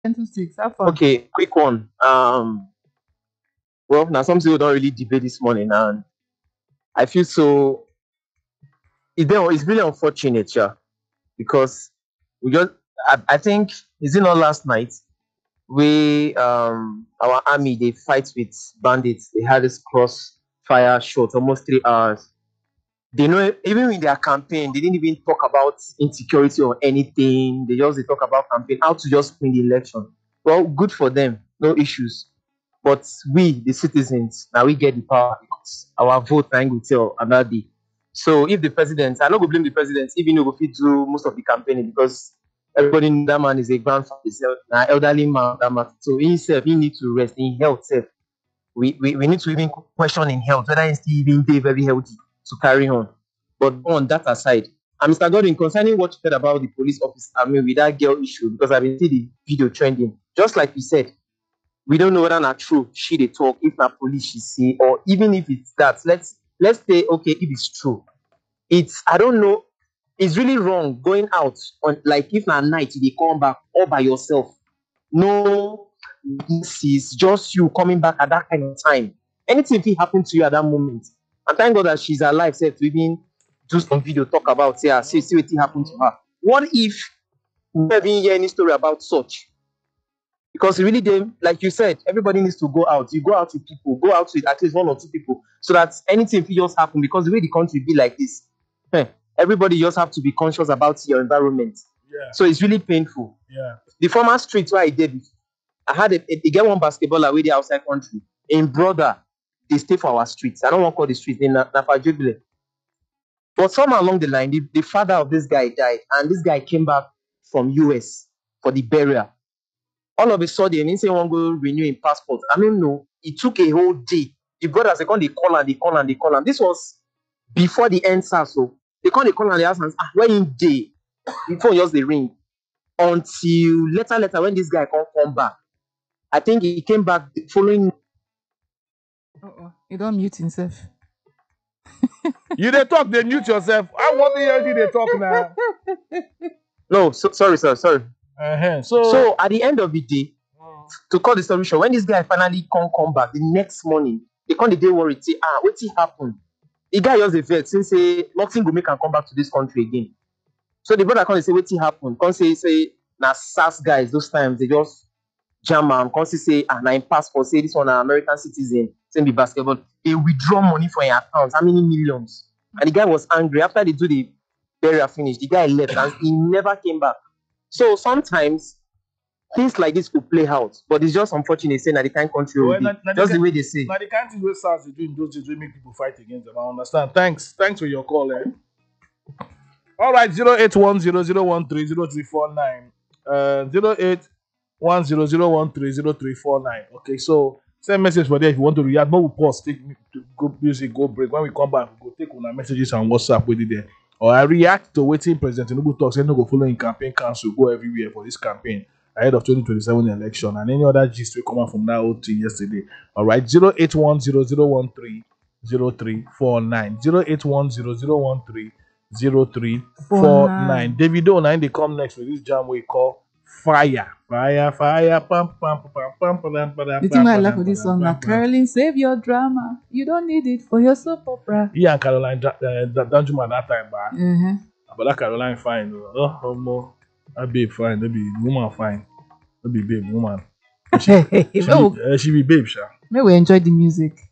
6. How far? Okay, quick one. Well, now something we don't really debate this morning, and I feel so. It's really unfortunate, yeah, because we just. I think is it not last night we our army they fight with bandits. They had this crossfire shot almost 3 hours. They know even in their campaign, they didn't even talk about insecurity or anything. They talk about campaign, how to just win the election. Well, good for them, no issues. But we, the citizens, now we get the power because our vote time will tell another day. So if the president, I don't go blame the president, even though we do most of the campaigning because everybody know that man is a grandfather, an elderly man, that man. So himself, he need to rest in health. Self. We need to even question in health whether he's still even day very healthy to carry on. But on that aside, and Mr. Gordon, concerning what you said about the police officer, I mean, with that girl issue, because I've been seeing the video trending, just like you said, we don't know whether not true she they talk, if not police she see, or even if it's that. Let's say okay, if it's true. It's I don't know, it's really wrong going out on like if na night they come back all by yourself. No, this is just you coming back at that kind of time. Anything can happen to you at that moment. And thank God that she's alive, said to even do some video talk about yeah, see what happened to her. What if we never hear any story about such? Because really they like you said, everybody needs to go out. You go out with people, go out with at least one or two people, so that anything can just happen. Because the way the country be like this, eh, everybody just have to be conscious about your environment. Yeah. So it's really painful. Yeah. The former street where I did, I had a get one basketball away the outside country. In brother, they stay for our streets. I don't want to call the street in Nafa Jubilee. But somewhere along the line, the father of this guy died, and this guy came back from US for the burial. All of a sudden, he said, "One go renew his passport." I don't know. It took a whole day. The brothers they call and they call and they call and this was before the answer. So they call and they ask, "Where in day?" The phone just the ring until later when this guy come back. I think he came back the following. You don't mute himself. You they talk, they mute yourself. I want to hear you they talk now. No, sorry, sir. Sorry. So at the end of the day, to call the solution, when this guy finally come back the next morning, they come the day worried, say, what happened? The guy just a vet since say nothing will make him come back to this country again. So the brother come say, what happened? Come say now SAS guys, those times they just jam am, come say, na im passport, say this one an American citizen, send me basketball. They withdraw money for your account, how many millions? And the guy was angry. After they do the burial finish, the guy left and he never came back. So sometimes things like this could play out, but it's just unfortunate saying that the kind country will be. Just the way they say. Now the kind of SARS they do in those days will make people fight against them. I understand. Thanks for your call, eh? All right, 08100130349. 08100130349. Okay, so send message for there if you want to react. But we'll pause, take to go music, go break. When we come back, we'll take on our messages on WhatsApp with it there. Or I react to waiting President Tinubu talks and no go follow in campaign council, go everywhere for this campaign ahead of 2027 election and any other gist will come out from that old thing yesterday. All right, 08100130349. 08100130349. Davido now they come next with this jam we call Fire. Fire. Pam, pam, pam, pam, pam, the thing I like with this song now, Caroline, save your drama. You don't need it for your soap opera. Yeah, and Caroline Danjuma that time, but that Caroline fine. Oh, more. That babe fine. That be woman fine. That be babe woman. She be babe, sha. May we enjoy the music.